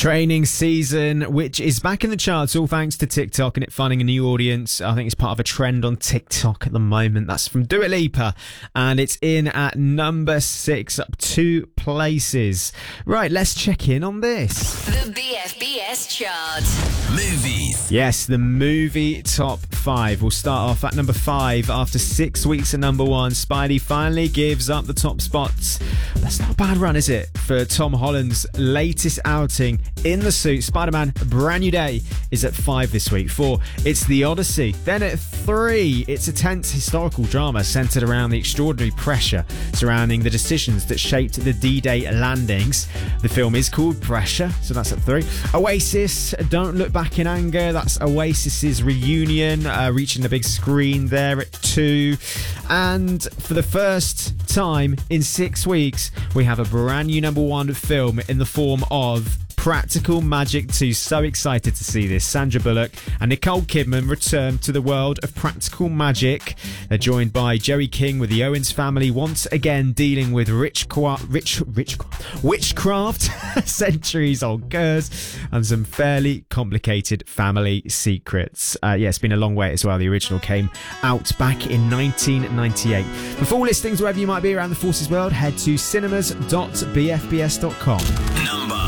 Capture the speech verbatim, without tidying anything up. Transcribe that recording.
Training Season, which is back in the charts, all thanks to TikTok and it finding a new audience. I think it's part of a trend on TikTok at the moment. That's from Dua Lipa, and it's in at number six, up two places. Right, let's check in on this. The B F B S chart. Movies. Yes, the movie top five. We'll start off at number five. After six weeks at number one, Spidey finally gives up the top spots. That's not a bad run, is it? For Tom Holland's latest outing in the suit, Spider-Man A Brand New Day is at five this week. Four, it's The Odyssey. Then at three, it's a tense historical drama centered around the extraordinary pressure surrounding the decisions that shaped the D-Day landings. The film is called Pressure, so that's at three. Oasis, Don't Look Back in Anger. That's Oasis's reunion, uh, reaching the big screen there at two. And for the first time in six weeks, we have a brand new number one film in the form of Practical Magic two. So excited to see this. Sandra Bullock and Nicole Kidman return to the world of Practical Magic. They're joined by Joey King with the Owens family, once again dealing with rich, qua- rich, rich witchcraft, centuries-old curse, and some fairly complicated family secrets. Uh, yeah, it's been a long wait as well. The original came out back in nineteen ninety-eight. For full listings wherever you might be around the Forces world, head to cinemas dot b f b s dot com. Number